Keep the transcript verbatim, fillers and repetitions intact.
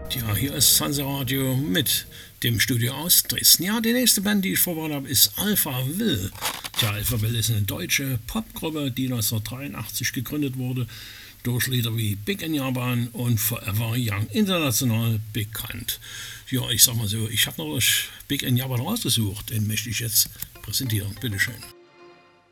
Ja, hier ist Sansa Radio mit dem Studio aus Dresden. Ja, die nächste Band, die ich vorbereitet habe, ist Alpha Will. Tja, Alpha Will ist eine deutsche Popgruppe, die neunzehnhundertdreiundachtzig gegründet wurde durch Lieder wie Big in Japan und Forever Young, international bekannt. Ja, ich sag mal so, ich habe noch Big in Japan rausgesucht, den möchte ich jetzt präsentieren. Bitteschön.